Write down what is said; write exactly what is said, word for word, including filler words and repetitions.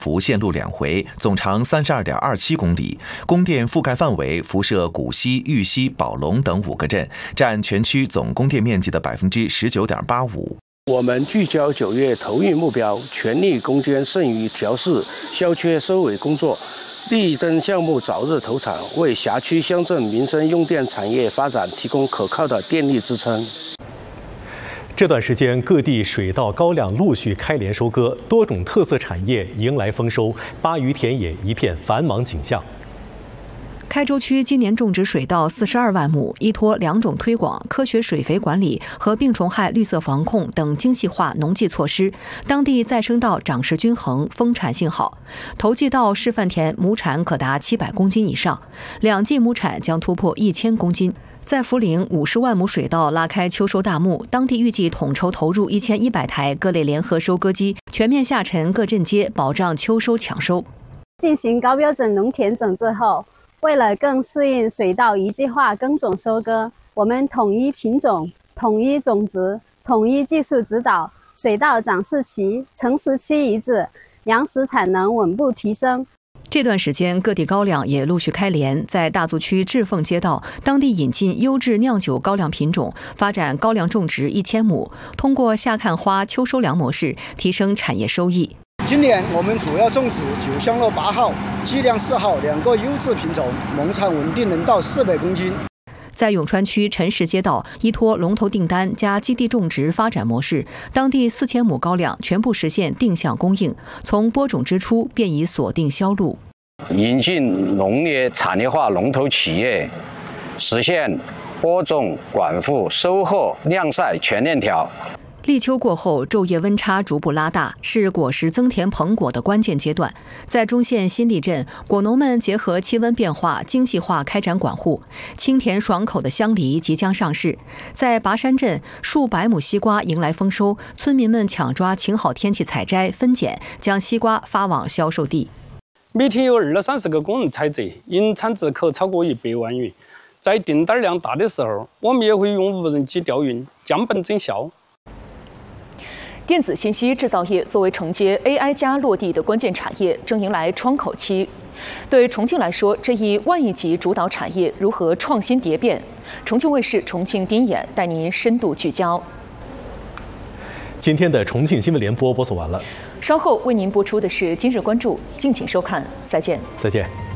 幅线路两回，总长三十二点二七公里，供电覆盖范围辐射古溪、玉溪、宝龙等五个镇，占全区总供电面积的百分之十九点八五。 我们聚焦九月投运目标，全力攻坚剩余调试、消缺收尾工作，力争项目早日投产，为辖区乡镇民生用电产业发展提供可靠的电力支撑。 这段时间，各地水稻高粱陆续开镰收割，多种特色产业迎来丰收，巴渝田野一片繁忙景象。 开州区今年种植水稻四十二万亩，依托两种推广、科学水肥管理和病虫害绿色防控等精细化农技措施，当地再生稻长势均衡，丰产性好。头季稻示范田亩产可达七百公斤以上，两季亩产将突破一千公斤。在涪陵，五十万亩水稻拉开秋收大幕，当地预计统筹投入一千一百台各类联合收割机，全面下沉各镇街，保障秋收抢收。 进行高标准农田整治后，为了更适应水稻一季化耕种收割，我们统一品种、统一种植、统一技术指导，水稻长势期、成熟期一致，粮食产能稳步提升。 这段时间，各地高粱也陆续开镰，在大足区志凤街道，当地引进优质酿酒高粱品种，发展高粱种植一千亩，通过夏看花、秋收粮模式，提升产业收益。 今年我们主要种植九香乐八号、计量四号两个优质品种，亩产稳定能到四百公斤。 在永川区陈石街道，依托龙头订单加基地种植发展模式，当地四千亩高粱全部实现定向供应，从播种之初便已锁定销路。 引进农业产业化龙头企业，实现播种、管护、收获、晾晒全链条。 立秋过后，昼夜温差逐步拉大，是果实增甜膨果的关键阶段。在中县新立镇，果农们结合气温变化，精细化开展管护。清甜爽口的香梨即将上市。在拔山镇，数百亩西瓜迎来丰收，村民们抢抓晴好天气采摘、分拣，将西瓜发往销售地。 每天有二到三十个工人采摘，年产值可超过一百万元。在订单量大的时候，我们也会用无人机调运，降本增效。 电子信息制造业作为承接 A I 加落地的关键产业，正迎来窗口期。对重庆来说，这一万亿级主导产业如何创新蝶变？重庆卫视重庆盯眼带您深度聚焦。 今天的重庆新闻联播播送完了， 稍后为您播出的是今日关注，敬请收看，再见。 再见。